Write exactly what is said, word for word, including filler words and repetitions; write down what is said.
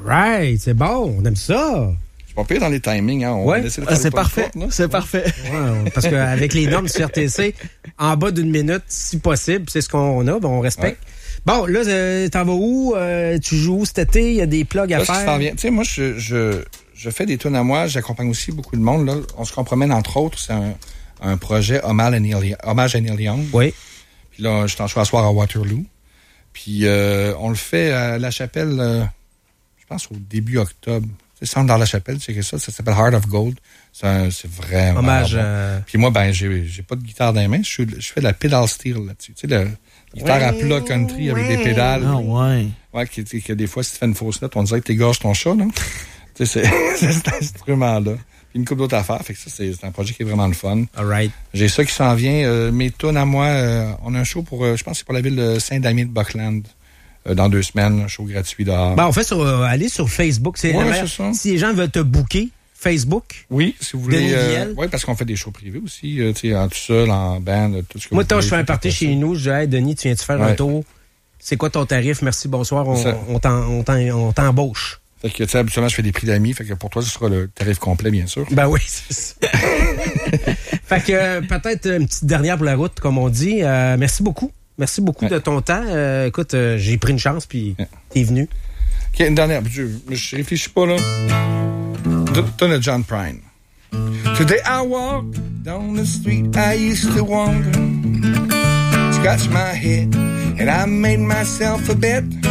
right, c'est bon, on aime ça. Je suis pas pire dans les timings, hein. On ouais. va laisser le ah, c'est parfait, porte, c'est ouais. parfait. Ouais, parce qu'avec les normes du R T C, en bas d'une minute, si possible, c'est ce qu'on a, ben on respecte. Ouais. Bon, là, euh, t'en vas où? Euh, tu joues où cet été? Il y a des plugs à là, faire? Tu sais, moi, je, je, je fais des tunes à moi. J'accompagne aussi beaucoup de monde. Là. On se compromène, entre autres. C'est un, un projet hommage à Neil, hommage à Neil Young. Oui. Puis là, je t'en suis à soir à Waterloo. Puis euh, on le fait à la chapelle, euh, je pense, au début octobre. C'est Centre dans la chapelle, c'est que ça. Ça s'appelle Heart of Gold. C'est, un, c'est vraiment hommage bon. euh... Puis moi, ben, j'ai, j'ai pas de guitare dans les mains. Je, je fais de la pedal steel là-dessus. Tu sais, le... guitare à plat country avec des pédales. Ah ouais. Ouais, qui, qui, qui, des fois, si tu fais une fausse note, on dirait que t'égorges ton chat, non? Tu sais, c'est, c'est cet instrument-là. Puis une couple d'autres affaires. Fait que ça, c'est, c'est un projet qui est vraiment le fun. All right. J'ai ça qui s'en vient. Euh, mes tunes à moi, euh, on a un show pour, euh, je pense que c'est pour la ville de Saint-Damien de Buckland. Euh, dans deux semaines, un show gratuit dehors. Ben, on fait sur, euh, aller sur Facebook. C'est, ouais, la, c'est ça. Si les gens veulent te booker, Facebook. Oui, si vous voulez. Euh, oui, parce qu'on fait des shows privés aussi, euh, tu sais, en tout seul, en band, tout ce que moi, vous toi, voulez. je fais un party chez nous, je dis, hey, Denis, tu viens-tu faire ouais. un tour? C'est quoi ton tarif? Merci, bonsoir, on, on, t'en, on, t'en, on t'embauche. Fait que, tu sais, habituellement, je fais des prix d'amis, fait que pour toi, ce sera le tarif complet, bien sûr. Ben oui, c'est ça. Fait que, euh, peut-être une petite dernière pour la route, comme on dit. Euh, merci beaucoup. Merci beaucoup ouais. de ton temps. Euh, écoute, euh, j'ai pris une chance, puis ouais. t'es venu. OK, une dernière. Je, je réfléchis pas, là. Donne à John Prine. Today I walk down the street I used to wander. Scratch my head and I made myself a bet.